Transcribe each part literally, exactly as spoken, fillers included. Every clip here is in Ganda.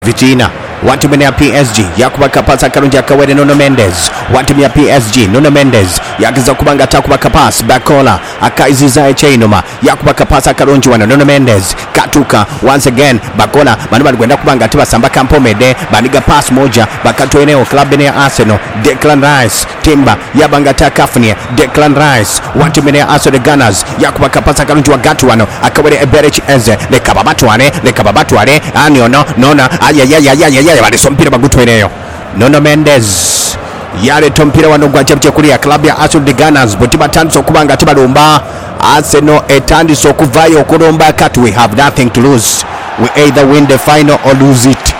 Vitina watumia P S G yakubaka pasa karungi akawere Nuno Mendes watumia P S G Nuno Mendes yakiza kubanga takubaka pass Bakola akaiziza echinoma yakubaka pasa karungi wana Nuno Mendes katuka once again Bakola banu bali kwenda kubanga tiba samba Kampomede baniga pass moja bakatu eneo club ya Arsenal Declan Rice Timba yabanga takafnie Declan Rice watumia Arsenal Gunners yakubaka pasa karungi wa gatu wano akawere Eberich Eze lekaba batwane lekaba batwane ani ono nona ayayayayaya bali sompira bagutwereyo Nuno Mendes yale tompira wano gwachapche kulia club ya Arsenal Gunners botiba tanso kubanga tibalumba Arsenal etandise okuvayo okulumba kat we have nothing to lose, we either win the final or lose it.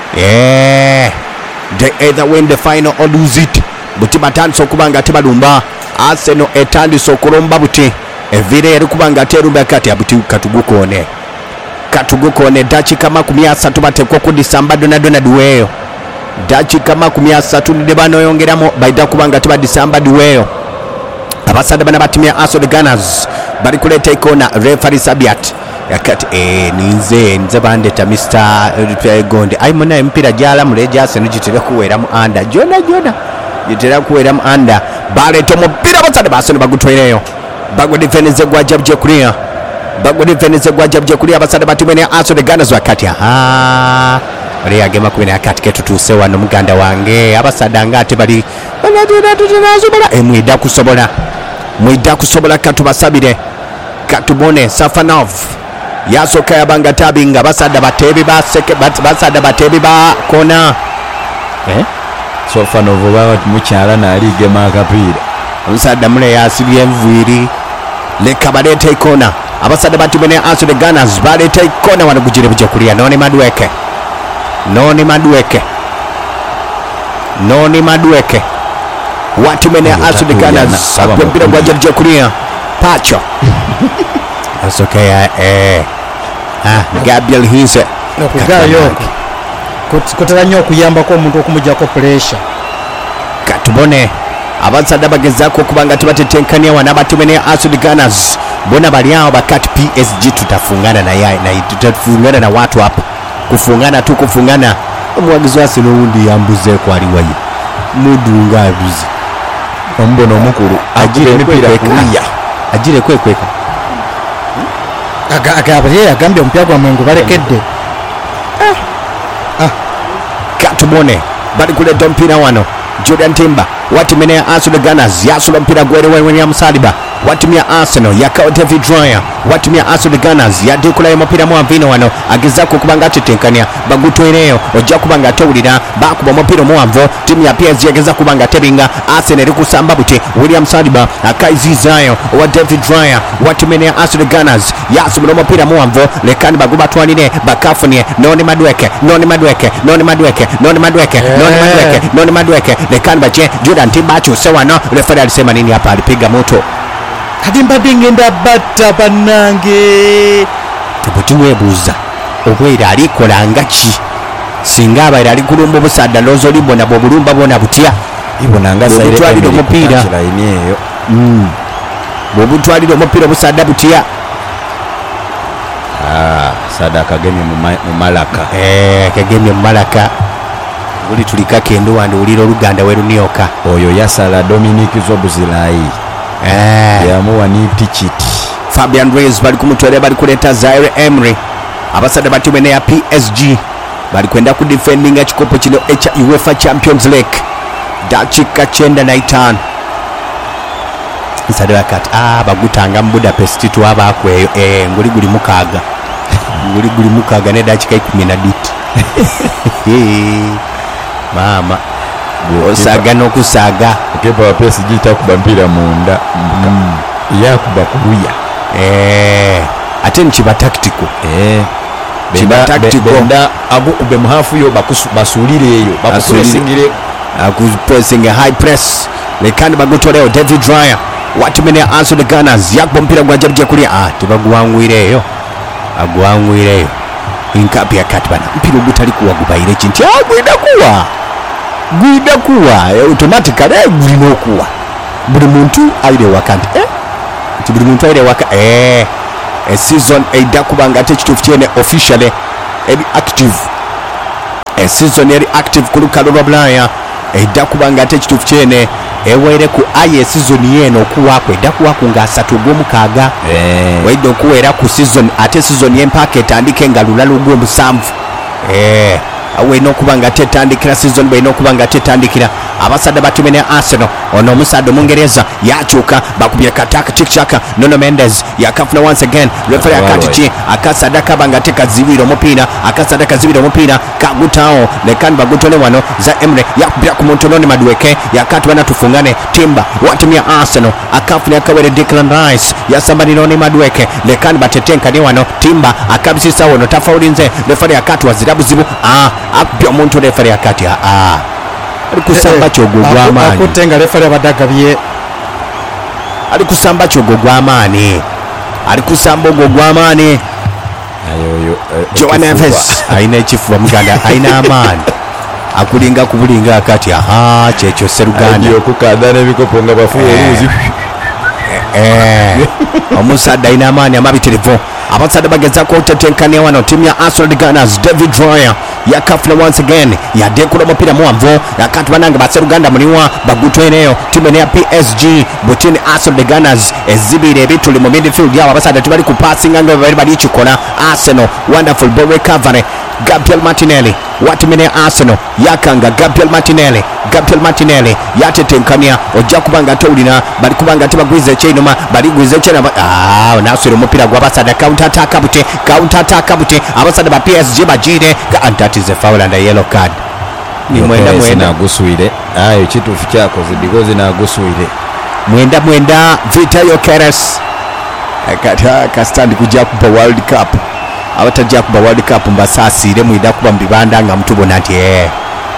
Yeah, they either win the final or lose it. Botiba tanso kubanga tibalumba Arsenal etandise okulumba buti evire yali kubanga terumba kati abuti katugukone katugukone dachi kama kumyasa tubatekwa kudisamba dona dona duweyo dachi kama kumyasa tunide bano yongeramo baida kubanga tuba disamba duweyo abasada bana batimia Arsenal Gunners bali kuleta ikona referee Sabiat yakati eh ninze nze bandeta Mister Gonde ai muna mpira jala muleja Arsenal jitira kuwera mu anda jona jona jitira kuwera mu anda bale tomo pira basada basone bagutwereyo bago defense gwa jabje kulia bago defense gwa jabje kulia basada batimene Arsenal Gunners wakati aha bali agema kubene akati ketu tusewa no muganda wange abasada ngate bali banadira tutanazobola emwida kusobola mwida kusobola katu basabire katubone Safanov yasoka yabanga tabinga basada batebi baseke basada batebi ba kona eh Safanov bawa mukyala na aligema akapira omusada mule yasibye mviri leka baleta ikona abasada batimene Arsenal Gunners baleta ikona wano kujire buje kulia none madweke noni madweke noni madweke watumene Arsenal Gunners apempira kwa jabje kulia pacho asokea eh ah Gabriel Hise okugayo kutera nyo kuyamba ko omuntu okumuja ko pressure katubone abasada bagezako kubanga tibatetenkania wana batumene Arsenal Gunners bona bali hao bakati P S G tutafungana na yai na tutafungana na watu hapa kufungana tu kufungana omwagizo Arsenal undi yambuze kwa aliwaye mudunga abuzi ombono mukuru ajire mpira kulia ajire kwekweka aga agabye agambye ompya gwa mwengu balekedde ah ah katubone bali kuleta mpira wano Jordan Timber watimene Arsenal Gunners yasula mpira gwere William Saliba watumia Arsenal yakao David Raya watumia Arsenal Gunners yadekula ya mpira mwavino wano agezako kubanga tetenkania bagutwereyo ojja kubanga tawulira bakuba mpira mwavo timu ya P S G ageza kubanga tebinga Arsenal kusamba buti William Saliba akaizizayo wa David Raya watumene Arsenal Gunners yasula mpira mwavo lekani baguba twanine bakafunie noni madweke noni madweke noni madweke noni madweke noni madweke noni madweke lekani bache Jordan Timber chusewano referee alisema nini hapa alipiga moto kadimba dingenda batta banange tubutuwebuza obwera alikola ngachi singa abaira ali kulumba busada lozo libona bobulumba bona butya ibona nga saire twaliro mupira eyo mm bobutwaliro mupira busada butya ah sadaka gemi mu malaka eh kagemi mu malaka uli tulika kendo wande uliro luganda weru nioka oyo yasala Dominic Zobuzilai eh yamuwa ni tichiti Fabian Ruiz bali kumutwelea bali kuleta Zaire Emery abasada batumene ya P S G bali kwenda ku defending achikopo kino echa UEFA Champions League dakika chenda na itano nsade wakati ah bagutanga mu Budapest tu abakweyo eh nguli guli mukaga nguli guli mukaga ne dakika ikumi na biti mama osaga no kusaga kepa wa P S G takuba mpira munda mm. yakuba kuruya eh ate nchiba tactical eh chiba tactical benda agu ube muhafu yo bakusu basulire eyo bakusulire akupressing a high press lekani bagutoleo David Raya watumene Arsenal Gunners yakbo mpira gwa jabje kulia ah tibagwangwireyo agwangwireyo inkapi yakati bana mpira gutali kuwa gubaire chinti agwida kuwa gwida kuwa e, automatically gwino kuwa buli muntu aire wakati eh buli muntu aire waka eh a season eida kubanga te chitufu chene officially ebi active season yali active ku lukalu lwa bulaya edda kubanga ate ekituufu kyene eweere ku aye season yeno okuwaako edda kuwaaku nga asatu ogw'omukaaga waidde okuweera ku season ate season y'empaaka etandike nga lulala ogw'omusanvu awena okuba nga tetandikira season balina okuba nga tetandikira abasadde batume ne Arsenal ono omusadde omungereza yakyuka bakubye kataka chikichaka Nuno Mendes yakafuna once again referee akati ki akasadde akaba nga tekazibira omupiira akasadde kazibira omupiira kagutawo lekani bagutone wano za Emre yakubira ku muntu none Madueke yakati bana tufungane Timba watumia Arsenal akafuna akawere Declan Rice yasambanira ne Madueke lekani batetenkane wano Timba akabisisa wono tafaulinze referee akati wazirabu zibu ah apya omuntu referee akati ah ali kusamba kyogo gw'amaanyi akutenga referee abadagabye ali kusamba kyogo gw'amaanyi ali kusamba ogwo gw'amaanyi ayoyo Joan Neves aina ekifuba muganda aina amaanyi akulinga kubulinga akati aha kyekyo Seruganda okukanda n'ebikopo nga bafuwe eruzi omusadde aina amaanyi amabitirivu abasadde bagezaako okutetenkanya wano ttiimu ya Arsenal Gunners David Raya yakafuna once again yadekula omupiira muwanvu yakati banange baseruganda muliwa bagutweneyo ttiimu ne ya P S G butini Arsenal Gunners ezibira ebituli mu midfield yabo abasadde tibali kupasinga nga bali bali kikola Arsenal wonderful ball recovery Gabriel Martinelli watimene Arsenal yakanga Gabriel Martinelli Gabriel Martinelli yatetenkanya ojja kubanga tawulina bali kubanga tebagwiza ekyenoma bali gwiza ekyenoma ah nasiro omupiira gw'abasadde counter attack bute counter attack bute abasadde ba P S G bajire and that is a foul and a yellow card ni mwenda mwenda naguswire ayo kituufu kyakoze because naguswire mwenda mwenda Vital Keres akata kastandi kujja kuba World Cup abatajja kuba World Cup mbasasire mwida kuba mbibanda nga mtubona nti eh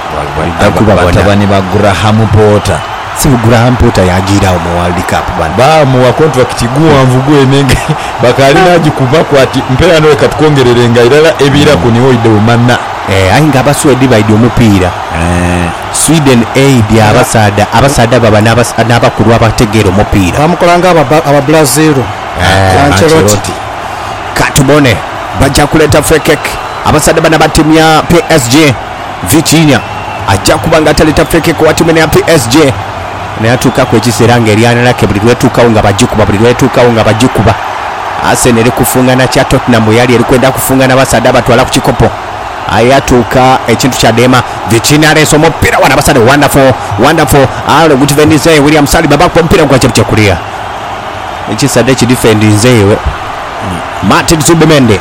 batabani ba Graham Potter si Graham Potter yagira mu World Cup bana ba mu wa contract guwanvu gwemenge bakali najikuba kwati mpera no katukongerere nga irala ebira mm. kuniwo ide umanna eh ainga baswedi baidi omupiira eh Sweden aid abasada abasada baba n'abasada abakuru abategero omupiira bamukolanga aba Brazil eh Ancelotti katubone bajja kuleta free kick abasadde bana batimya P S G Vitinha ajja kubanga taleta free kick watimene ya P S G ne atuka ku ekiseera ng'eryana lake buli lwetuukawo nga bajikuba buli lwetuukawo nga bajikuba Arsenal eri kufungana kya Tottenham yali eri kwenda kufungana abasadde abatwala ku kikopo ayatuuka ekintu kya Dema Vitinha aleese omupiira wana abasadde wonderful wonderful ale gutuvenize William Saliba bakuba omupiira gwa kyekulia ekisadde ekidifendinze ewe Martin Zubimendi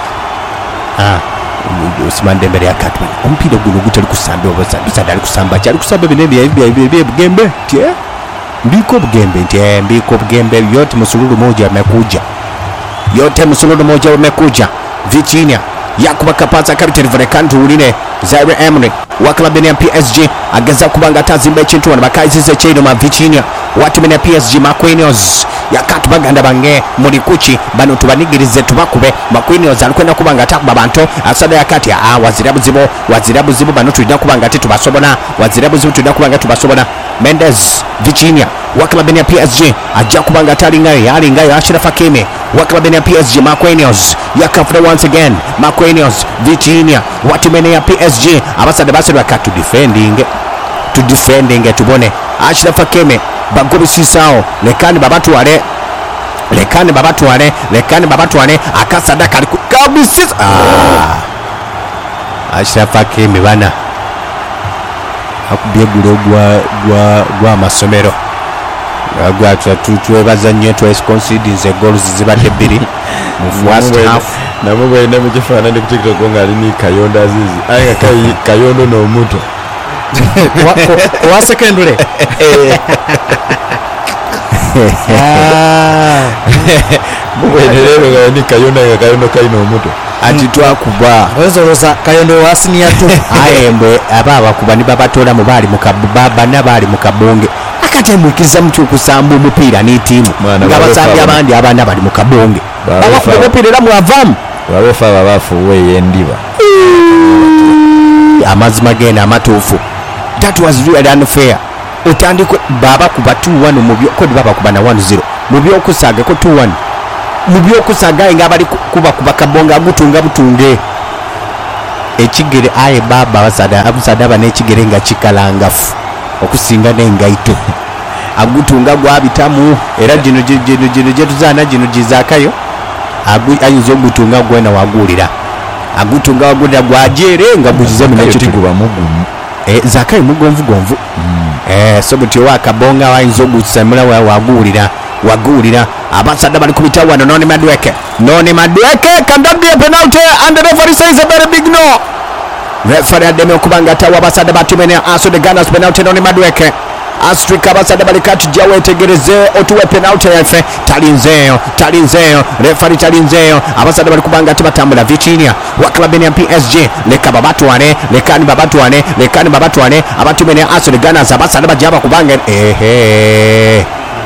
ah Ousmane Dembele yakati omupiira guno gutali kusamba obasadde ali kusamba kyali kusamba binene bya bugembe tie mbiko bugembe tie mbiko bugembe yote musululu moja amekuja yote musululu moja umekuja Vitinha yakuba kapaza kapitali Vrekantu uline Zaire Emery wakala bene ya P S G ageza kubanga tazimba ekintu wana bakayizize kyino ma Vitinha watu bene ya P S G Marquinhos yakati baganda bange muri kuchi bano tubanigirize tubakube Marquinhos alikwenda kubanga atakuba bantu asada yakati ah wazirabu zibo wazirabu zibo bano tulina kubanga ati tubasobona wazirabu zibo tulina kubanga tubasobona Mendes Vitinha wakala bene ya P S G ajja kubanga atali ngayo yali ngayo Achraf Hakimi wakala bene ya P S G Marquinhos yakafuna once again Marquinhos Vitinha watu bene ya P S G abasada basada bakatu defending to defending tubone Achraf Hakimi bagobisisao lekani babatwale lekani babatwale lekani babatwale akasada kali kabisisa ah Achraf Hakimi bana akubye gulo gwa gwa gwa masomero agwa tutwe bazanye twice conceding the goals zibadde bbiri mu first half nabo bayina mu kifana ndi kutikira gonga ali ni Kayonda Azizi aya kai Kayondo no muto wa secondary ah mwendelero ga ni Kayonda ga Kayondo kai no muto ati twakuba wezoroza Kayondo wa senior tu ayembe ababa kuba ni babatola mu bali mu kababa nabali mu kabonge akatembukiza mu kusamba omupiira ni timu nga basambya abandi abana bali mu kabonge abakuba omupiira mu avamu babefa babafu we yendiba amazima gena amatuufu that was really unfair otandiko baba kuba two one mu byo kodi baba kuba na one zero mu byo kusaga ko two one mu byo kusaga nga bali kuba kuba kabonga gutunga butunge ekigere aye baba abasada abasada aba n'ekigere nga kikalangafu okusinga n'engaito agutunga gwabitamu era gino gino gino gyetuzaana gino gizaakayo ayinza ogutunga gwena waguwulira agutunga wagulira gwajere nga gukize munekituguba mugumu zakayo mugonvugonvu so buti owakabonga wayinza ogusamula waguwulira waguwulira abasada bali kubita wano Noni Madueke Noni Madueke can that be a penalty and the referee says a very big no. Referee ademe okubanga tawa abasada batumene aso the Gunners penalty Noni Madueke Astrika abasada bali katujja wetegereze otuwe penalty yafe talinzeyo talinzeyo referee talinzeyo abasada bali kubanga tibatambula Virginia wa club ya P S G leka babatwane lekani babatwane lekani babatwane abatumene aso the Gunners abasada bajaba kubanga ehe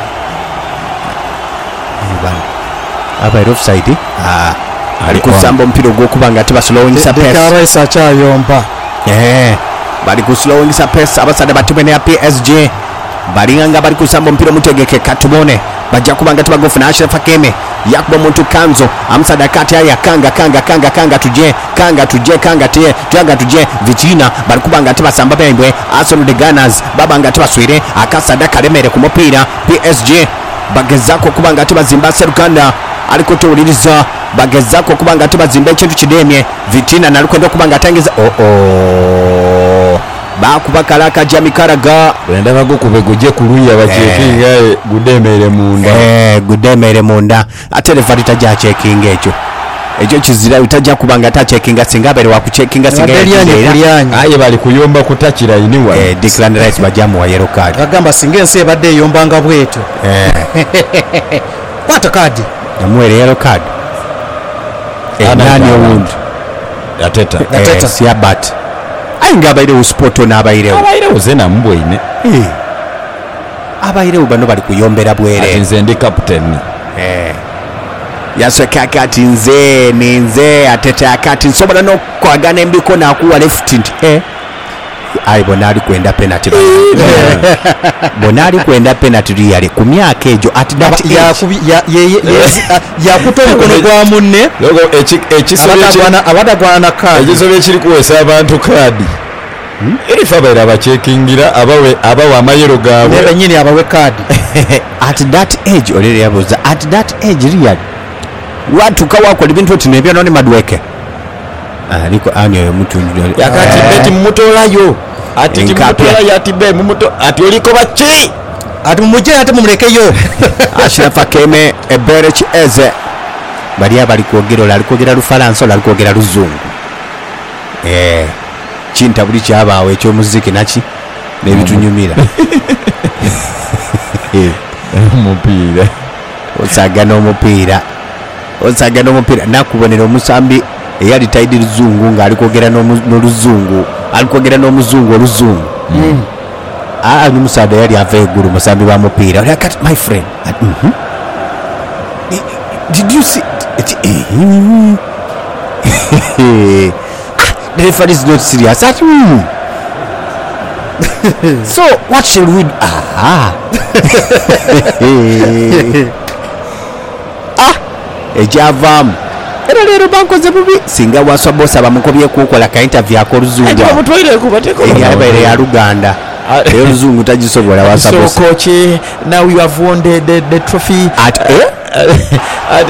aba offside ah ali kusamba mpira gw'okubanga tibaslowingisa pace dekaresa chayomba eh bali kuslowingisa pace abasada batumene ya P S G balinganga bali kusamba mpira mutegeke katubone bajja kubanga tibagofuna Ashraf Hakimi yakuba muntu kanzo amsada kati ya kanga kanga kanga kanga tuje kanga tuje kanga tie twanga tuje Vichina bali kubanga tibasamba bembwe Arsenal the Gunners babanga tibaswire akasada kalemere ku mupira P S G bagezako kubanga tibazimba Serukanda aliko tewuliriza bagezako kubanga tibazimba ekintu kidemye Vitina nalikwenda kubanga atangiza oh oh bakuba kalaka Jami Karaga wenda bago kubeguje kuluya bachekinga eh, gudemere munda eh gudemere munda ate referee tajja checking ekyo ekyo kizira utajja kubanga ta checking singa bere wa kucheckinga singa aye bali kuyomba kutachira iniwa eh Declan Rice bajamu wa yellow card bagamba singa ense badde yombanga bweto eh kwata kadi namwere yellow card eh nani owundi Ateta Ateta siya bat ainga abaire uspoto n'abaire abaire uzena mbwine eh abaire bano bali kuyombera bwere nze ndi captain eh yasweka kati nze ninze Ateta akati nsobola no kwagana embiko na kuwa left eh ai bonali kwenda penalty bonali kwenda penalty yali ku myaka ejo at that ya ya ya kutoka kono kwa munne logo ekisobye abana abadagwana kadi ekisobye kiri kuwesa abantu kadi eri fabera abachekingira abawe abawe amayero gawe nebe nyini abawe kadi at that age olere yabuza at that age real watu kawa bintu tinebya Noni Madueke aliko anyo mtu yakati beti mumutolayo ati mumutolayo ati be mumuto ati oliko bachi ati mumuje ati mumulekeyo Ashraf Hakimi Eberech Eze bali abali kwogera ali kwogera Lufaransa ali kwogera Luzungu eh kinta buli kyabawe ekyo muziki naki nebitunyumira eh mupira osaga n'omupiira osaga n'omupiira nakubonera omusambi eyali taidi Luzungu nga alikwogera n'oluzungu alikwogera n'omuzungu oluzungu mm. ah ni musada yali ava eggulu musambi wa mupiira oli akati my friend mm -hmm. did you see it, the referee is not serious at mm. so what shall we do? ah ah ejavamu era lero bankoze bubi singa waswa boss abamukobye kukola ka interview akoluzungu ati bamutwaire kubateko yabere ya Luganda lero luzungu tajisobola waswa boss so coach now you have won the the, the trophy at eh at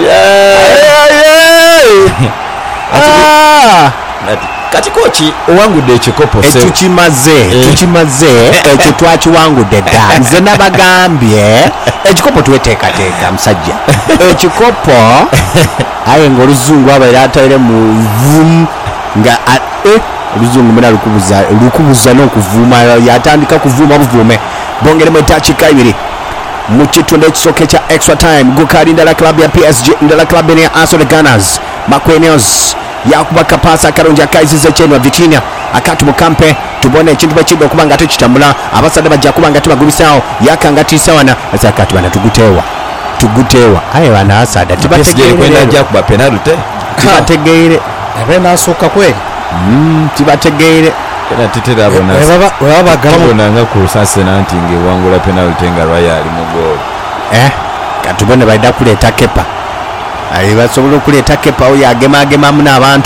ah kati kochi owangudde ekikopo se tukimaze tukimaze ekyo twakiwangudde dda nze nabagambye ekikopo tuweteeka teeka musajja ekikopo aye ng'oluzungu abaire ataire mu vum nga oluzungu muna lukubuza lukubuza n'okuvuuma yatandika kuvuuma buvuume bongeremu etakiika ibiri mu kitundu ekisooka ekya extra time gukali ndala club ya P S G ndala club ya Arsenal Gunners Marquinhos yakuba kapasa akalungi akayiziza ekyenwa Vitina akati mukampe tubone ekintu bwekidde okubanga tekitambula abasada bajja kubanga tibagubisaawo yakanga tiisawana akati bana tuguteewa tuguteewa aye bana asada tibategeere kwenda ajja kuba penalty tibategeere abe nasooka kweli mm tibategeere penalty terabona baba bagamba nga ku Arsenal nge wangula penalty nga Royal mu goal eh katubone baida kuleeta kepa ali basobola okuleeta kepa oyo agema agemamu n'abantu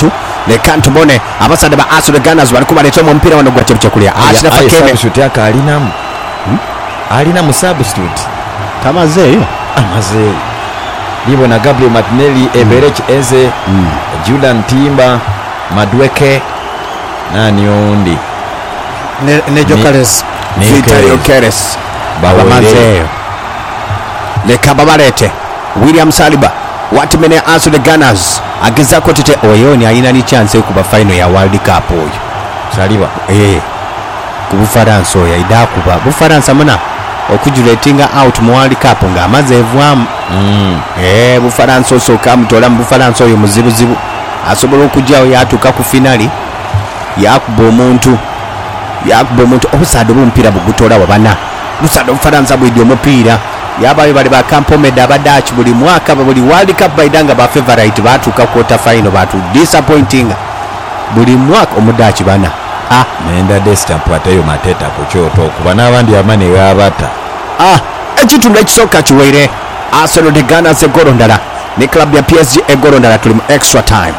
leka ntubone abasade ba Arsenal Gunners bariko baletamo omupiira wano gwa kyekulya Ashraf Hakimi substitute akalinamu alina mu substitute tamazeeyo amaze libona Gabriel Martinelli Everett Eze mm. Julian Timber Madueke nani ondi ne, ne Jokeres Vital Keres bamazeeyo leka babalete William Saliba watimene Arsenal Gunners agezako tete oyoni alina ni chance kuba final ya World Cup oyo Saliba eh ku Bufaransa oyo ida kuba Bufaransa muna okujulatinga out mu World Cup nga amaze evwamu mm. eh Bufaransa osoka mutola mu Bufaransa oyo muzibu zibu asobola okujjawo yatuka ku finali yakuba omuntu yakuba omuntu obusade obumpira bugutola wabana busade Bufaransa bwidi omupiira yabayo bali ba Campo Mede abadachi buli mwaka buli World Cup baidanga ba favorite batuka quarter final batu disappointing buli mwaka omudachi bana ah nenda Desta mpateyo Mateta ku kyoto kuba n'abandi amane yabata ah ekitundu ekisoka kiwere Arsenal de Gunners egoro ndala ne club ya P S G egoro ndala tuli mu extra time.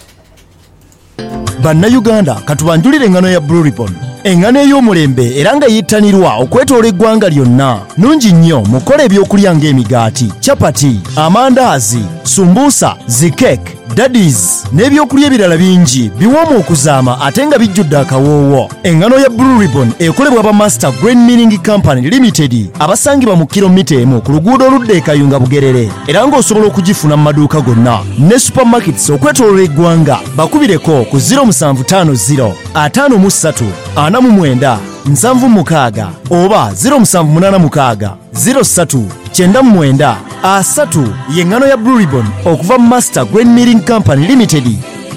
Bannayuganda katubanjulire engano ya Blue Ribbon, engano ey'omulembe era nga yittanirwa okwetoola eggwanga lyonna. Nungi nnyo mukole ebyokulya ng'emigaati, chapati, amandaazi, sumbuusa, zikeke, daddies n'ebyokulya ebirala bingi biwoomu okuzaama ate nga bijjudde akawoowo. Engano ya Blue Ribbon ekolebwa ba Master Grain Milling Company Limited abasangibwa mu kilomita emu ku luguudo oludda e Kayunga Bugerere, era ng'osobola okugifuna mu maduuka gonna ne supermarkets okwetoola eggwanga. Bakubireko ku zero seven five zero ataano mu ssatu ana mu mwenda nsanvu mukaaga oba zero seven eight six zero ssatu kyenda mu mwenda asatu. Y'engano ya Blue Ribbon okuva mu Master Grain Milling Company Limited.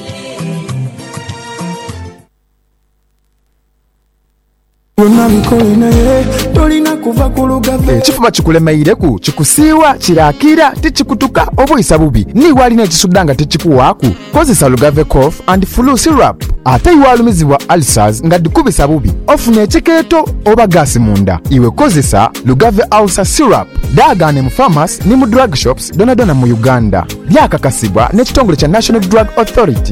Ekifuba kikulemeireku kikusiiwa kirakira tikikutuka obuyisa bubi ni walina ekisuddanga tekikuwaaku kozesa Lugave cough and flu syrup. Ate iwalumizibwa ulcers nga dikubisa bubi ofuna ekikeeto oba gaasi munda iwe kozesa Lugave ulcer syrup. Daagane mu pharmacy ni mu drug shops donadona mu Uganda. Byakakasibwa n'ekitongole kya National Drug Authority.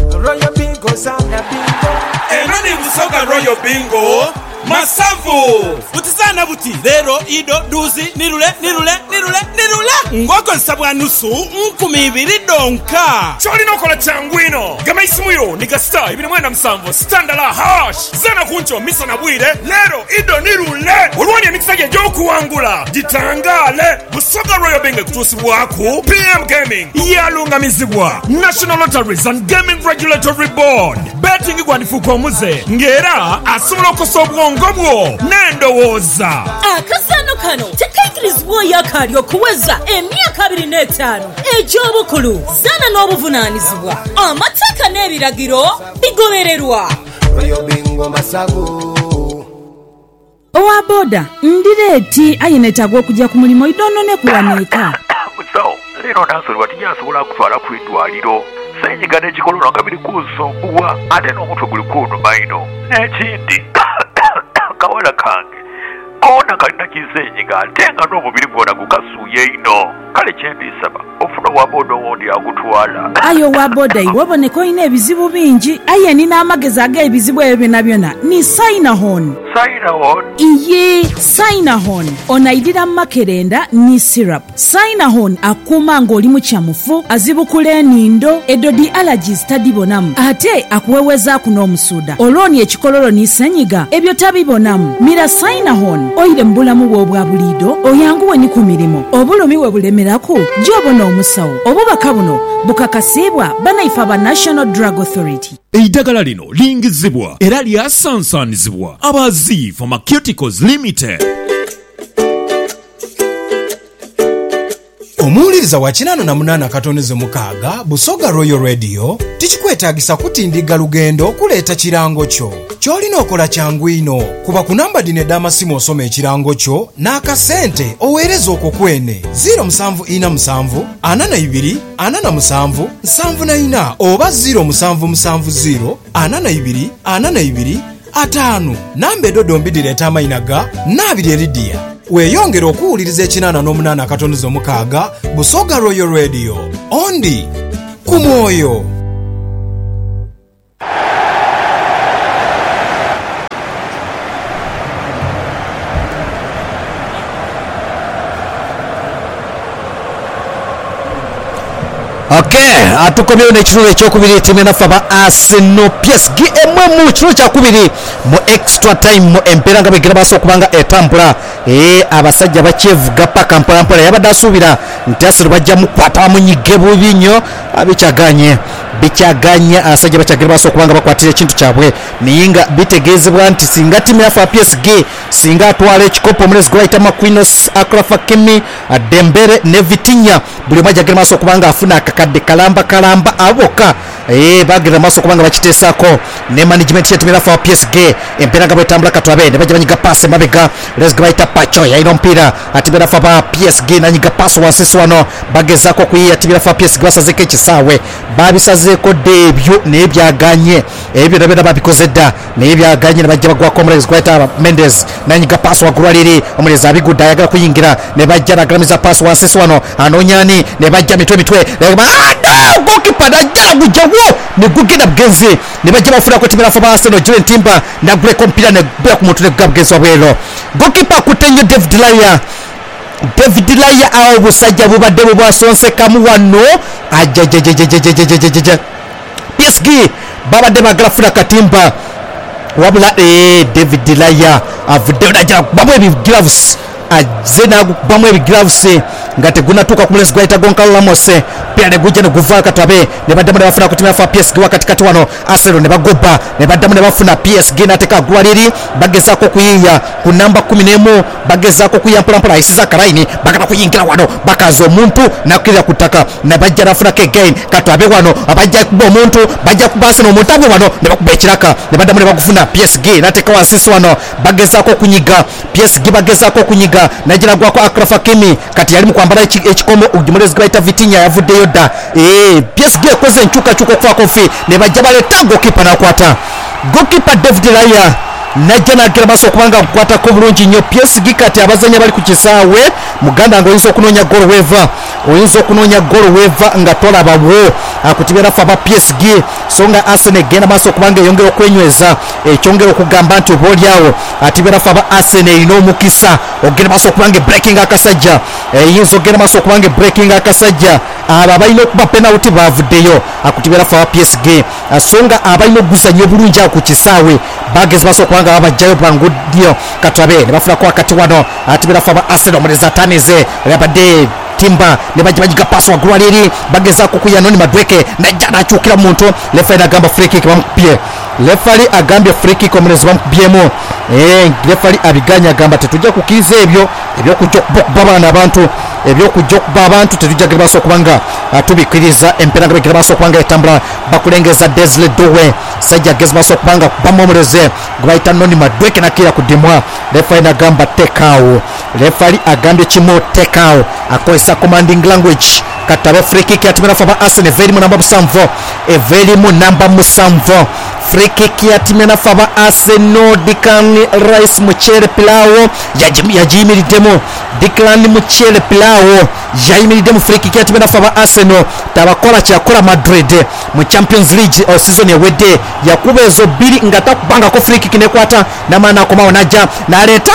Enani Busoga Royal Bingo Masavu Utizana buti Lero Ido Duzi Nirule Nirule Nirule Nirule Ngoko nsabwa nusu nkumi ibiri donka Choli nokola changwino Gama isimuyo Niga star Ibini mwenda msamvo Standala hash Zana kuncho Misa na bwire Lero Ido Nirule Uruwani ya mitisage joku wangula Jitangale Busoga Royal Bingo kutusi waku P M Gaming Yalunga mizibwa National Lotteries and Gaming Regulatory Board Betting kwa nifuko muze Ngera Asumula kusobwa ngobwo nendowoza akasano kano tekaikirizibwa yakali okuweza emyaka abiri n'etaano egy'obukulu zana n'obuvunanyizibwa amateeka n'ebiragiro bigobererwa. Owa boda ndireeti ayinetagwa okujja ku mulimu idono ne kuwanika so lero nasolwa tinyasobola kutwala ku eddwaliro senyiga n'ekikololo nga biri kunsumbuwa ate n'omutwe guli kunnuma ino n'ekindi kawala kange kona kalina kisenyiga ate nga n'omubiri gwona gukasuuye ino kale kyendisaba ofuna waboda owondi agutwala. Ayo waboda iwaboneka olina ebizibu bingi aye nina amagezi ag'ebizibu ebyo byonna byonna ni Sinahon. Sinahon? Iye Sinahon onaidira makerenda ni syrup. Sinahon akuuma ng'oli mu kyamufu azibukula enindo edodi allergies tadibonamu ate akuwewezaako n'omusuuda olwoni ekikololo ni senyiga ebyo tabibonamu. Mira Sinahon oyire mu bulamu bwo obwa buliido oyanguwe ni ku mirimu obulumi we bulemerako gy'obona omusawo obubaka buno bukakasibwa banaife aba National Drug Authority. Eidagala lino lingizibwa era lyasansanizibwa abazi Pharmaceuticals Limited. Omuwuliriza wa kinaano na munaana katonezo mukaaga Busoga Royal Radio tikikwetaagisa kutindiga lugendo okuleeta kirango kyo. Kyolina okola kyangu ino kuba ku namba dino ed'amasimu osoma ekirango kyo n'akasente oweereza okwo kwene zero seven four seven ana na ibiri ana na musanvu nsanvu na ina oba zero seven seven zero ana na ibiri ana na ibiri ataano namba edodo mbidireeta amayina ga n'abiri eridiya. Weeyongera okuwuliriza ekinaana n'omunaana akatonezo mukaaga Busoga Royal Radio ondi ku mwoyo. Okay, atukomyewo n'ekitundu ekyokubiri ttiimu enaffe aba Arsenal P S G emwe mu kitundu kyakubiri mu extra time mu empeera nga begera baasa okubanga etambula ee abasajja bakyevuga paka mpolampola yabadde asuubira nti Arsenal bajja mukwata bamunyige bubi nnyo bikyaganye bikyaganye abasajja bakyagera baasa okubanga bakwatira ekintu kyabwe naye nga bitegeezebwa nti singa ttiimu yaffe ya P S G singa atwala ekikopo omulezi gwe bayita Marquinhos, Achraf Hakimi, Dembele ne Vitinha buli omu ajagera maaso okubanga afuna akakadde kalamba kalamba aboka ee bagera maaso okubanga bakiteesaako ne management ya ttiimu yaffe ya P S G empeera nga bwetambula katwabe ne bajja banyiga paasi emabega omulezi gwe bayita Pacho yalina omupiira ttiimu yaffe aba P S G nanyiga paasi wansi wano bagezaako okuyiiya ttiimu yaffe ya P S G basazeeko ekisaawe babisazeeko dde ebyo naye byaganye ebyo nabyo babikoze dda naye byaganye ne bajja bagwako omulezi gwe bayita Mendes nanyiga paasi waggulu aliri omulezi abigudde ayagala kuyingira ne bajja nagalamiza paasi wansi wano anoonyani ne bajja mitwe mitwe gokipa najjala gujjawo ne gugenda bugenzi ne bajja bafunako ttiimu yaffe aba Arsenal Julian Timber naguleka omupiira nebera ku muntu negguga bugenzi wabwero gokipa akutte nnyo David Laya David Laya awo obusajja bubadde bubwasonsekamu wano ajajajajajajajajajaja P S G babadde bagala funa katimba wabula ee David Laya avuddeyo najjala kubamu ebigiravusi azze nakubamu ebigiravusi nga tegunatuuka ku mulezi gwayita Goncalo Ramos pira ne gujja ne guva katabe ne baddamu ne bafuna ku ttiimu yaffe P S G wakatikati wano Arsenal ne bagoba ne baddamu ne bafuna P S G n'ateeka gwaliri bagezaako okuyiiya ku namba kumi n'emu bagezaako okuyiiya mpolampola ayisiza akalayini bagala kuyingira wano bakaza omuntu nakukirira ku ttaka ne bajja nafunako again katabe wano abajja kuba omuntu bajja kuba Arsenal omuntu abwe wano ne bakuba ekiraka ne baddamu ne bagufuna P S G n'ateeka wansi wano bagezaako okunyiga P S G bagezaako okunyiga najjira gwako Achraf Hakimi kati yali mu kwambala ekikomo omulezi gwe bayita Vitinha yavuddeyo dda ee P S G ekoze enkyukakyuka okufaako ffe ne bajja baleeta gokipa nakwata gokipa David Laya najja nagera maaso okubanga akukwatako bulungi nnyo P S G kati abazanya bali ku kisaawe muganda nga oyinza okunoonya golo weeva oyinza okunoonya golo weeva nga tolabawo akutibera ffe aba P S G so nga Arsenal egenda maaso okubanga eyongera okwenyweza ekyongera okugamba nti oba oliawo atibera ffe aba Arsenal erina omukisa ogenda maaso okubanga breaking akasajja eyinza ogenda maaso okubanga breaking akasajja abo abalina okuba penalty bavuddeyo akutibera ffe aba P S G so nga abalina okugusanya obulungi ako ku kisaawe bagezi maaso okubanga babajjayo banguddio katwabe ne bafunako wakati wano atibera ffe aba Arsenal omulezi atanize yabadde Timber ne bajja bagiga paasi waggulu aliri bagezaako okuyiiya Noni Madueke najja nakyukira muntu lefali nagamba free kick bamukubye lefali agambye free kick omulezi bamukubyemu lefali abiganya agamba tetujja kukkiriza ebyo ebyokujja okuba abaana abantu ebyokujja okuba abantu tetujja gera maaso okubanga tubikkiriza empeera nga begera maaso okubanga etambula bakulengeza Desire Doué sajja agezi maaso okubanga kubamu omulezi gwe bayita Noni Madueke nakira ku dimwa lefali nagamba tekaawo lefali agambye kimu tekaawo akozesa commanding language katabe free kick ya ttiimu yaffe aba Arsenal eva erimu namba musanvu eva erimu namba musanvu free kick ya ttiimu yaffe aba Arsenal Declan Rice mukyere pilawo yagiyimiriddemu Declan mukyere pilawo yayimiriddemu free kick ya ttiimu yaffe aba Arsenal tabakola kyakola Madrid mu Champions League season ewedde yakuba ezo bbiri nga takubangako free kick nekwata namaana akomawo najja naleeta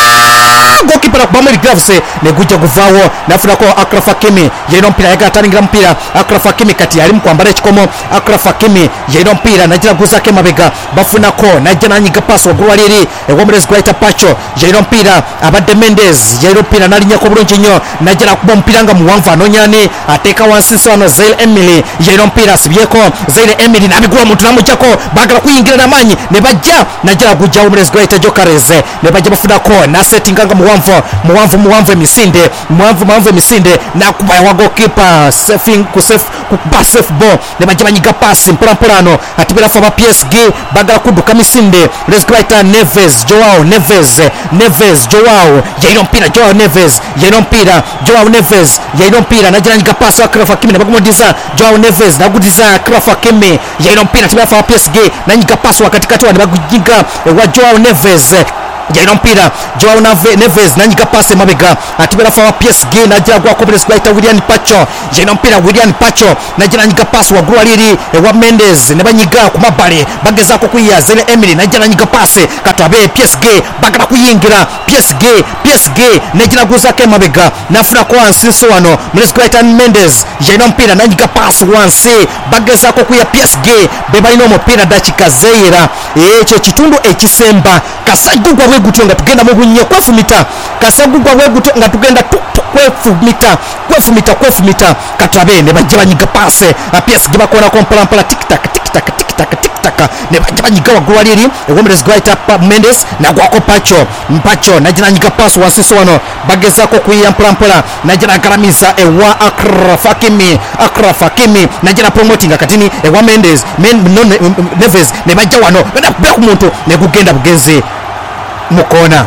gokipa nakubamu ebigiravusi negujja guvaawo nafunako Achraf Hakimi yalina omupiira yagala ataningira mupiira Achraf Hakimi kati yali mu kwambala ekikomo Achraf Hakimi yalina omupiira najja naguzaako emabega bafunako najja nanyiga paasi waggulu waliri ew'omulezi gwe bayita Pacho yalina omupiira abadde Mendes yalina omupiira nalinyako bulungi nnyo najja nakuba omupiira nga muwanvu anoonyani ateeka wansi wano Zaire Emery yalina omupiira asibyeko Zaire Emery nabigula omuntu namugyako baagala kuyingira n'amaanyi ne bajja najja nagujjawo omulezi gwe bayita Jokeres ne bajja bafunako nasetinga nga muwanvu muwanvu muwanvu emisinde muwanvu muwanvu emisinde nakuba wagokipa safing ku safe kukuba safe ball ne bajja banyiga paasi mpolampola atibera ffe aba P S G bagala kudduka misinde omulezi gwe bayita Neves Joao Neves Neves Joao yalina omupiira Joao Neves yalina omupiira Joao Neves yalina omupiira najja nanyiga paasi wa Achraf Hakimi ne bagumudiza Joao Neves nagudiza Achraf Hakimi yalina omupiira atibera ffe aba P S G nanyiga paasi wakatikati wa ne bagunyiga ewa Joao Neves jaino mpira Joao Neves nanyiga passe mabega atibera fa P S G najira gwa Complex Brighton William Pacho jaino mpira William Pacho najira nyiga passe wa Grualiri wa Mendes ne banyiga ku mabale bageza ko kuya Zele Emily najira nyiga passe katwabe P S G bagala kuyingira P S G P S G najira guza ke mabega nafuna ko ansiso wano Complex Brighton Mendes jaino mpira nanyiga passe wansi bageza ko kuya P S G bebalino omupira dakika zeera ekyo kitundu ekisemba kasagugwa bwe gutu nga tugenda mu bunye kwefumita kasagugwa bwe gutu nga tugenda kwefumita kwefumita kwefumita katabe ne bajja banyiga passe P S G bakora kompola mpola tik tak tik tak tik tak tik tak ne bajja banyiga wa Grualiri Women's Great Up Mendes na gwako Pacho Mpacho najina nyiga passe wasiso wano bageza ko kuya mpola mpola najina garamiza ewa Akraf Hakimi Akraf Hakimi najina promoting katini ewa Mendes men no Neves ne bajja wano na kubya ku muntu ne kugenda bugenze mukona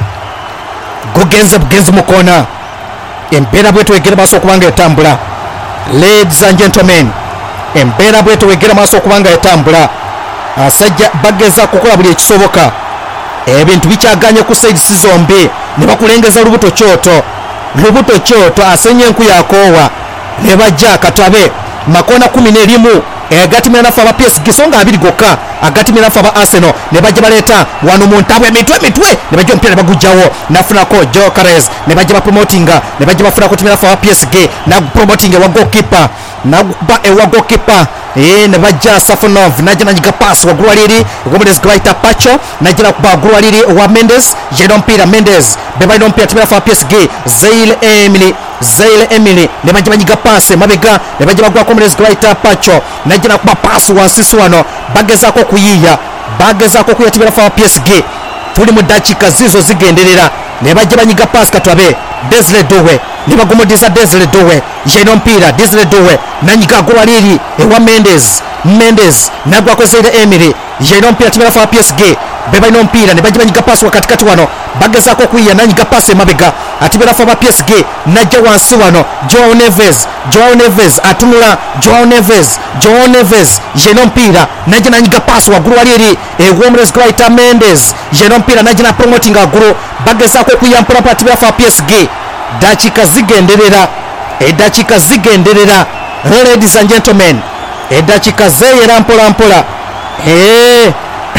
gugenze bugenze mukona embera bwetu wegera maso kubanga etambula. Ladies and gentlemen, embera bwetu wegera maso kubanga etambula. Asajja bageza kukola buli ekisoboka ebintu bikyaganye ku sides zombi ne bakulengeza lubuto kyoto lubuto kyoto asenye enku yakowa ne bajja katabe makona kumi n'erimu agati mina nafa ba P S G songa abiri goka agati mina nafa ba Arsenal ne bajja baleta wano mu ntabwe mitwe mitwe ne bajja mpira bagujjawo nafuna ko Jokeres ne bajja ba promotinga ne bajja bafuna ko timina nafa ba P S G na promotinga wa goalkeeper na ba e wa goalkeeper eh ne bajja Safonov najja nanyiga pass wa Grualiri Women's Great Pacho najja kuba Grualiri wa Mendes jedon mpira Mendes beba idon mpira timina nafa P S G Zaile Emily Zaile Emily ne bajja banyiga pass mabega ne bajja bagwa Women's Great Pacho najina kuba pass wansisu wano bageza ko kuyiya bageza ko kuyatimira fa P S G tuli mu dakika zizo zigenderera ne bajja banyiga pass katwabe Desire Dowe ne bagumodiza Desire Dowe jeno mpira Desire Dowe nanyiga Grualiri ewa Mendes Mendes nagwa ko Zaile Emily jeno mpira timira fa P S G beba ino mpira ne bajja banyiga pass wakati kati wano bageza ko kuyiya nanyiga pass mabega atibira fa P S G najja wansi wano Joao Neves Joao Neves atunula Joao Neves Joao Neves jeno mpira najja nanyiga pass wa Grualiri e Women's Great Mendes jeno mpira najja na promoting aguru bageza ko kuyampura patibira fa P S G dakika zigenderera e dakika zigenderera. Ladies and gentlemen, e dakika zeyera mpola mpola eh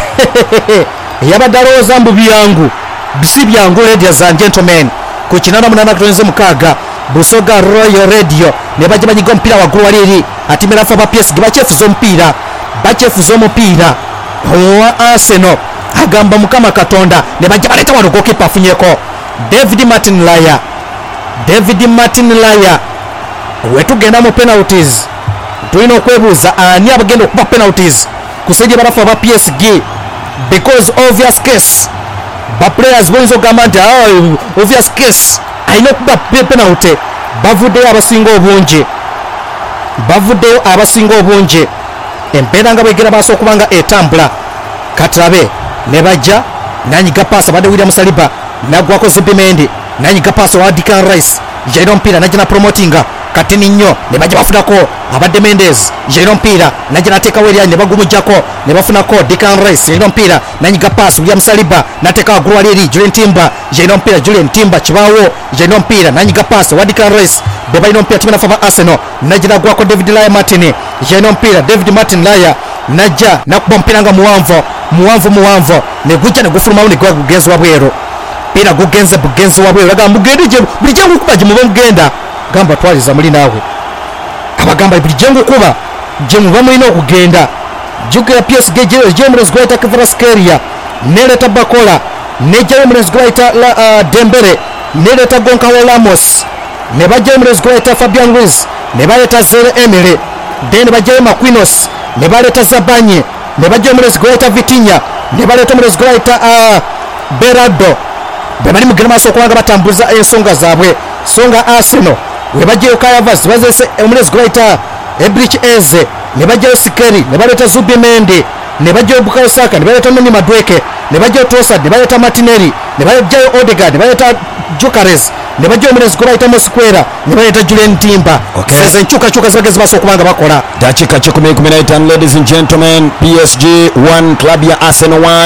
yabadaloza mbu byangu bisi byangu. Ladies and gentlemen, ku kinana munana kutonze mukaga Busoga Royal Radio ne bajja banyiga mpira wa Grualiri atimira fa ba P S G bachefuzo mpira bachefuzo mpira wa Arsenal agamba mukama katonda ne bajja baleta wano goalkeeper afunyeko David Martin Laya David Martin Laya wetugenda mu penalties tulina okwebuuza ani abagenda okuba penalties kusajja barafa ba P S G because obvious case ba players bonzo ogamba nti oh, obvious case ayina okuba penalty bavuddeyo abasinga obungi bavuddeyo abasinga obungi embeera nga bwegera baasa okubanga etambula katulabe ne bajja nanyiga paasa badde William Saliba nagwako Zubimendi nanyiga paasa wa Declan Rice jairo mpira najja na promotinga katini nnyo ne bajja bafunako abadde Mendes jairo mpira najja nateeka weerya ne bagumujjako ne bafunako Declan Rice jairo mpira nanyiga paasa William Saliba nateeka Grualiri Julian Timber jairo mpira Julian Timber kibaawo jairo mpira nanyiga paasa wa Declan Rice beba ino mpira timina fa Arsenal najja nagwako David Laya Martin jairo mpira David Martin Laya najja nakuba mpira nga muwanvo muwanvo muwanvo ne gujja ne gufulumawo ne gugenzi wabweru pira gugenze bugenzi wabweru agamba mugende je buli jangu kuba je mube mugenda gamba twaliza muli nawe abagamba buli jangu kuba je mube mulina okugenda jukira P S G James Great Kvaratskhelia neleta Bakola ne James Great la uh, Dembele neleta Goncalo Ramos ne ba James Great Fabian Ruiz ne baleta Zaire Emery den ba James Marquinhos ne baleta Zabanye ne ba James Great Vitinha ne baleta James Great uh, Berardo bebali mugenda maso kwanga batambuza ensonga zaabwe songa Arsenal we bajje Kaya Vaz bazese James Great Ebrich Eze ne bajje Sikeri ne baleta Zubimendi ne bajje Bukayo Saka ne baleta Noni Madueke ne bajje Trossard ne baleta Martinelli ne bajje Odegaard ne baleta Jokeres ne bajje James Great Mosquera ne baleta Julian Timber sasa nchuka chuka zagezi baso kubanga bakola dakika kumi na itaano. Ladies and gentlemen, P S G one club ya Arsenal one.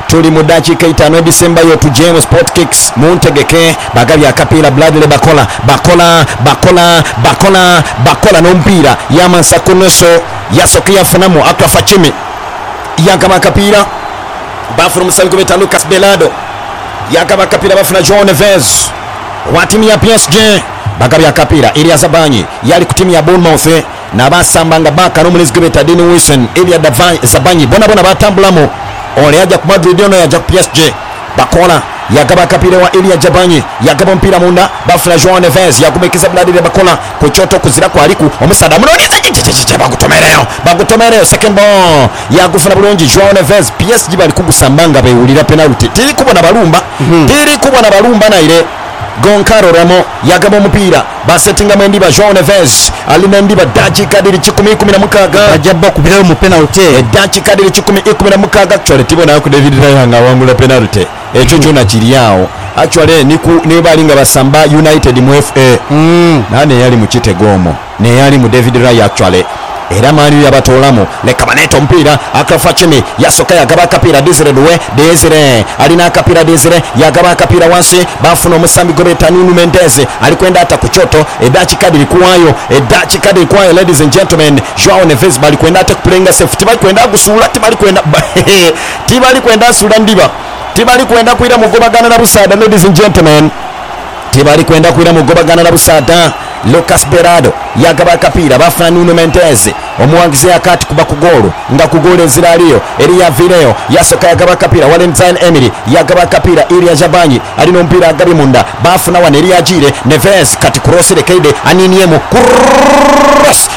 tuli mu dakiika itaano edisembayo tujemu sport kicks muntegeke bagabye akapiira Bradley Bakola Bakola Bakola Bakola Bakola n'omupiira yamansa kunoso yasoka yafunamu Akraf Hakimi yagaba akapiira bafuna omusabi gwe beta Lucas Belado yagaba akapiira bafuna João Neves wa timu ya P S G bagabye akapiira Elia Zabanyi yali ku timu ya Bournemouth n'abasambanga baka n'omulenzi gwe beta Dean Wilson Elia Zabanyi bona bona batambulamu ole yajja ku Madrid ono yajja ku P S G Bakola yagaba akapiira wa Elia Zabanyi yagaba omupiira munda bafuna João Neves yagumekiza Bradley Bakola ku kyoto kuzira kwaliku omusada munoniza chichichichi bagutomereyo bagutomereyo second ball yagufuna bulungi João Neves P S G bali kugusambanga bewulira penalty tiri kubona balumba tiri kubona balumba naire Goncalo Ramo yagaba omupiira basetinga mwendiba João Neves alina ndiba dakika diri kikumi kumi na mukaga ajabba kubirayo mu penalty dakika diri kikumi kumi na mukaga actually tibona ku David Raya nga wangula penalty ekyo kyona kiriawo actually niku ne balinga basamba United mu F A mm. nane yali mu kitegomo ne yali mu David Raya actually era mani yabatolamu leka baneto mpira Akraf Hakimi yasoka yagaba akapira Desire Doué Desire alina akapira Desire yagaba akapira wansi bafuna omusambi gobeta Nuno Mendes alikwenda ata kuchoto edachi kadi likuwayo edachi kadi likuwayo ladies and gentlemen João Neves bali kwenda ata kuprenga safety bali kwenda gusula tibali kwenda tibali kwenda sula ndiba tibali kwenda kuira mugobagana na busada ladies and gentlemen tibali kwenda kuira mugobagana na busada Lucas Berado yagaba akapira bafuna Nuno Mendes omuwangizi akati kuba kugolo nga kugolo eziraliyo Elia Vileo yasoka yagaba akapira Valentine Emery yagaba akapira Elia Zabanyi alino mpira agabi munda bafuna wana Elia Jire Neves kati cross lekeide aniniemu cross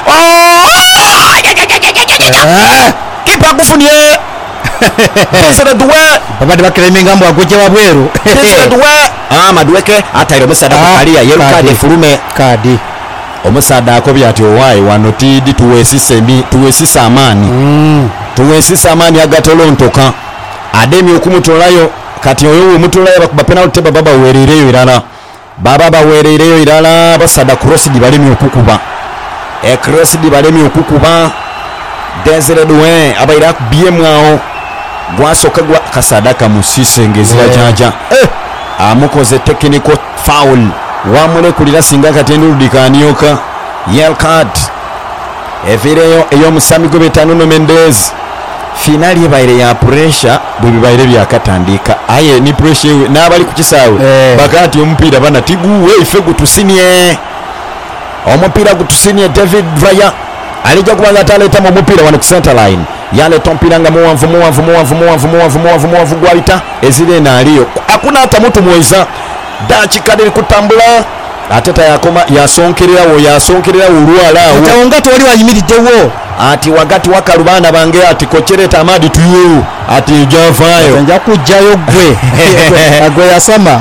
kipa kufunie Desire Doué babade bakeremenga mbo agoje wabweru Desire Doué ah Madueke ataire omusada kukalia yero kadi furume kadi omusada akobya ati owai wano tidi tuwesisemi tuwesisa amani mm. tuwesisa amani agatolontoka ademi okumutolayo kati oyo omutolayo bakuba penalty baba werereyo irala baba bawerereyo irala basada cross di balemi okukuba e cross di balemi okukuba Desire Doué abaira biemwao gwasoka gwa kasadaka musisengezira yeah. jaja eh amukoze technical foul wamule kulira singa katendo ludikanyoka yellow card evireyo eyo musami gobeta Nuno Mendes finali ebaire ya pressure bibaire byakatandika aye ni pressure nabali kukisawe eh. bakati omupiira bana tiguwe ife gutusinie omupiira gutusinie David Raya alija kubanza taleta mu mupiira wano ku center line yale tompiranga muwanvu muwanvu muwanvu muwanvu muwanvu muwanvu muwanvu gwalita ezire naaliyo hakuna hata mtu muweza dachi kadiri kutambula ateta yakoma yasonkerera wo yasonkerera urwala wo taongato wali wanyimiriddewo ati wakati wakalubana bange ati kochereta amadi tuyo ati jafayo nja kujjayo gwe agwe yasama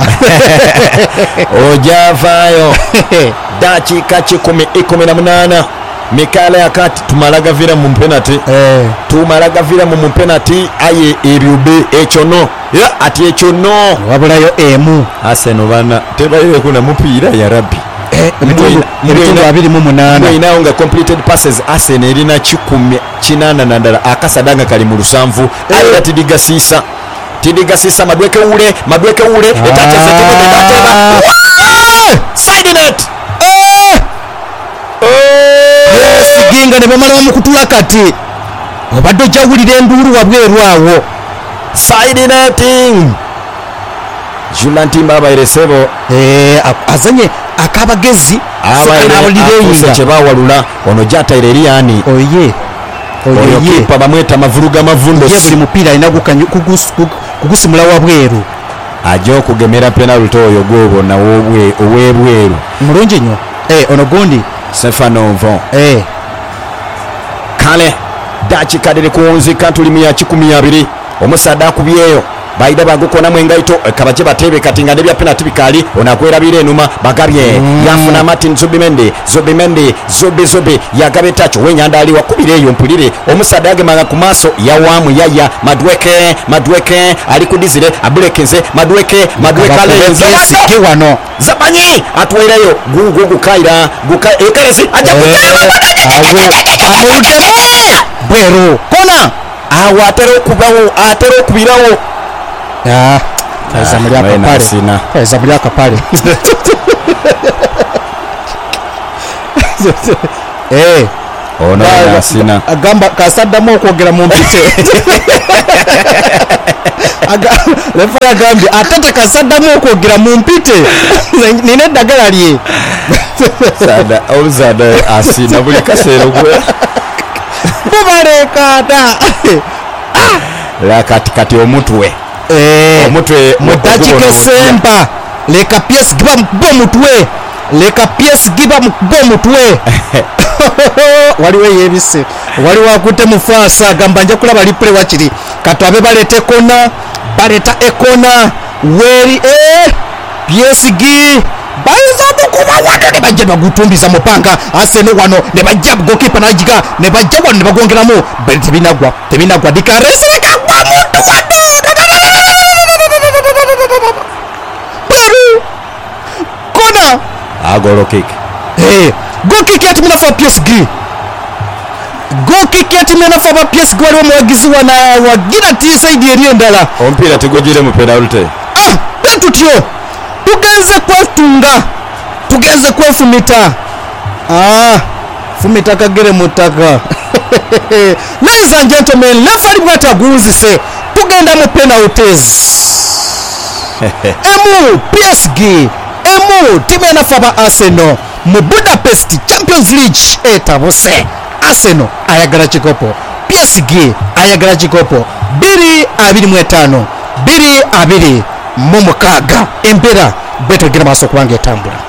ojafayo dachi kachi kumi ikumi na munana Mikala yakati tumalaga vira mu penalty eh tumalaga vira mu penalty aye ebyube echono ya ati echono wabulayo emu Arsenal bana tebaire kuna mupiira ya rabbi eh mbitundu abiri mu munana ina nga completed passes Arsenal erina kikumi kinana nandala akasadanga kali mu lusanvu aye tidigasisa tidigasisa Madueke ule Madueke ule etateze tuko etateba side net eh siginga ne bamala bamukutula kati obadde ojawulira enduru wabweru awo side netting Julian Timber abayiresebo eh azanye akabagezi abayirenga kyebawalula ono jataire eriyani oye oyo kipa bamweta mavuruga mavundo ye buli mupiira alina kugusimula wabweru ajo kugemera penalty oyo gwobo na wobwe owebweru mulungi nnyo eh ono gundi Stefano Von eh kale dachi kadiri kuonzika tulimu ya kikumi abiri omusada kubyeyo baida bagukona mwengaito kabaje batebe katinga nebya penalty bikali onakwera bire enuma bagabye mm. yafuna Martin Zubimendi Zubimendi Zubi Zubi yagabe tacho wenyanda ali wakubireyo mpulire omusada yagemanga kumaso yawamu yaya Madueke Madueke ali kudizire abulekeze Madueke Madueke alenze kiwano Zabanyi atwereyo gugu gukaira guka ekeresi aja amulutemo bwero kona awatero kubawo atero kubirawo ah kaza muri akapale sina kaza muri akapale eh ono ya sina agamba kasaddamu okwogera mu mpite aga lefa agambi atata kasaddamu okwogera mu mpite nine eddagala lye sada oluzada asina buli kaseero gwe bubalekata la kati kati omutwe eh omutwe mudakika sempa leka pies giba mbo mutwe leka pies giba mbo mutwe waliwo yebise waliwo akute mufasa gamba nja kulaba liple wakiri katwabe balete kona baleta ekona weri eh P S G bayiza mukuba wano ne bajja bagutumbiza mupanga Arsenal wano ne bajja goalkeeper najiga ne bajja wano ne bagongeramu tebinagwa tebinagwa dikareseka kwa muntu wano Peru kona agolo kick eh goal kick ya timu ya P S G goal kick ya timu ya P S G waliwo mwagizi wana wagira ti side eri endala ompira tegojire mu penalty ah betutyo tugenze kwetunga tugenze kwefumita ah fumita kagere mutaka ladies and gentlemen referee bwatagunzise tugenda mu penalties emu P S G emu timu ya Arsenal mu Budapest Champions League etabuse Arsenal ayagala kikopo P S G ayagala kikopo biri abiri mu etaano biri abiri mu mukaaga empera beto gira maso kubanga etambula